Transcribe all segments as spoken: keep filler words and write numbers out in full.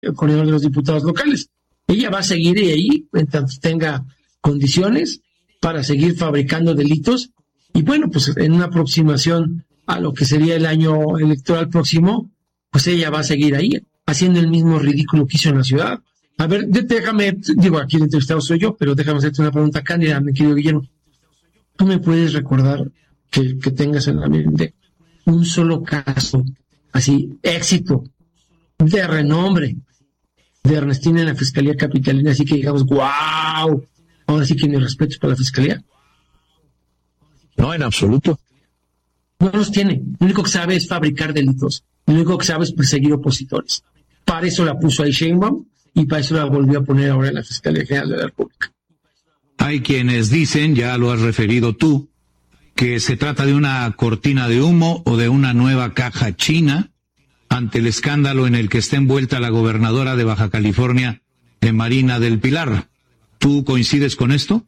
coordinador de los diputados locales. Ella va a seguir ahí en tanto tenga condiciones para seguir fabricando delitos. Y bueno, pues en una aproximación a lo que sería el año electoral próximo, pues ella va a seguir ahí, haciendo el mismo ridículo que hizo en la ciudad. A ver, déjame, digo, aquí el entrevistado soy yo, pero déjame hacerte una pregunta cándida, mi querido Guillermo. ¿Tú me puedes recordar que, que tengas en la mente un solo caso, así, éxito, de renombre, de Ernestina en la Fiscalía Capitalina, así que digamos, wow, ahora sí que mis respetos para la Fiscalía? No, en absoluto. No los tiene. Lo único que sabe es fabricar delitos. Lo único que sabe es perseguir opositores. Para eso la puso ahí Sheinbaum y para eso la volvió a poner ahora en la Fiscalía General de la República. Hay quienes dicen, ya lo has referido tú, que se trata de una cortina de humo o de una nueva caja china ante el escándalo en el que está envuelta la gobernadora de Baja California, Marina del Pilar. ¿Tú coincides con esto?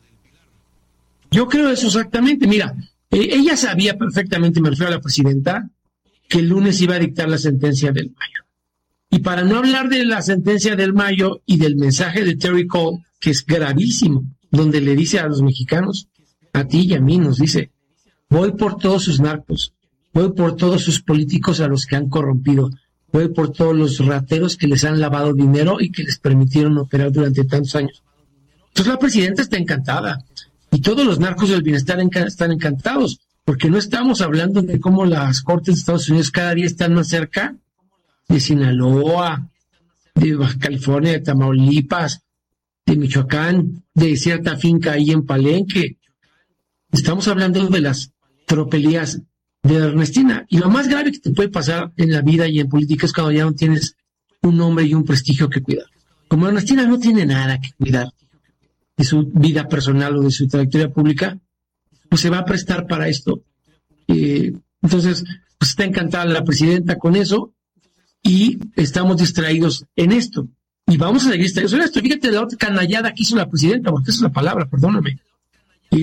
Yo creo eso exactamente. Mira, eh, ella sabía perfectamente, me refiero a la presidenta, que el lunes iba a dictar la sentencia del Mayo. Y para no hablar de la sentencia del Mayo y del mensaje de Terry Cole, que es gravísimo, donde le dice a los mexicanos, a ti y a mí, nos dice, voy por todos sus narcos, voy por todos sus políticos a los que han corrompido, voy por todos los rateros que les han lavado dinero y que les permitieron operar durante tantos años. Entonces la presidenta está encantada. Y todos los narcos del bienestar enca- están encantados, porque no estamos hablando de cómo las cortes de Estados Unidos cada día están más cerca de Sinaloa, de Baja California, de Tamaulipas, de Michoacán, de cierta finca ahí en Palenque. Estamos hablando de las tropelías de Ernestina. Y lo más grave que te puede pasar en la vida y en política es cuando ya no tienes un nombre y un prestigio que cuidar. Como Ernestina no tiene nada que cuidar de su vida personal o de su trayectoria pública, pues se va a prestar para esto. Eh, entonces, pues está encantada la presidenta con eso y estamos distraídos en esto. Y vamos a seguir distraídos en esto. Fíjate la otra canallada que hizo la presidenta, porque esa es la palabra, perdóname. Eh,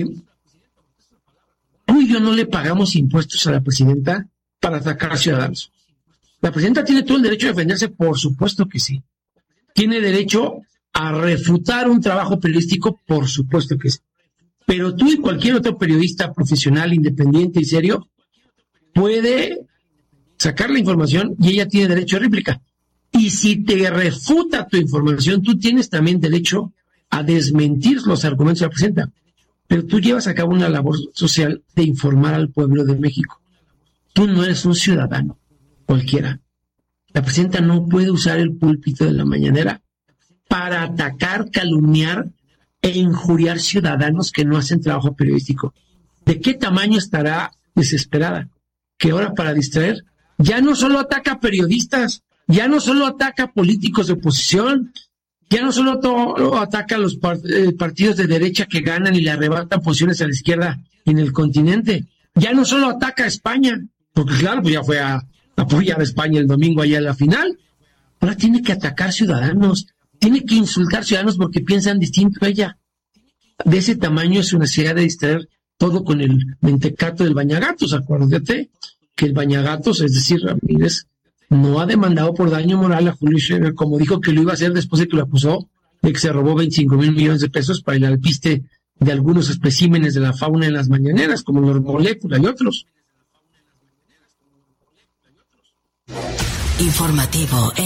tú y yo no le pagamos impuestos a la presidenta para atacar a ciudadanos. La presidenta tiene todo el derecho a defenderse, por supuesto que sí. Tiene derecho a refutar un trabajo periodístico, por supuesto que sí. Pero tú y cualquier otro periodista profesional, independiente y serio, puede sacar la información y ella tiene derecho a réplica. Y si te refuta tu información, tú tienes también derecho a desmentir los argumentos de la presidenta. Pero tú llevas a cabo una labor social de informar al pueblo de México. Tú no eres un ciudadano cualquiera. La presidenta no puede usar el púlpito de la mañanera para atacar, calumniar e injuriar ciudadanos que no hacen trabajo periodístico. ¿De qué tamaño estará desesperada? Que ahora, para distraer, ya no solo ataca a periodistas, ya no solo ataca a políticos de oposición, ya no solo to- ataca a los part- eh, partidos de derecha que ganan y le arrebatan posiciones a la izquierda en el continente, ya no solo ataca a España, porque claro, pues ya fue a apoyar a España el domingo allá en la final, ahora tiene que atacar ciudadanos, tiene que insultar ciudadanos porque piensan distinto a ella. De ese tamaño es su necesidad de distraer todo con el mentecato del bañagatos. Acuérdate que el bañagatos, es decir, Ramírez, no ha demandado por daño moral a Julio Scherer, como dijo que lo iba a hacer después de que lo acusó de que se robó veinticinco mil millones de pesos para el alpiste de algunos especímenes de la fauna en las mañaneras, como los moléculas y otros. Informativo